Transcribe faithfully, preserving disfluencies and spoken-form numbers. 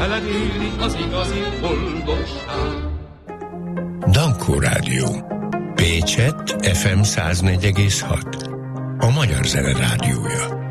veled élni az igazi boldogság. Dankó Rádió. Pécsett ef em száz négy egész hat. A Magyar Zene Rádiója.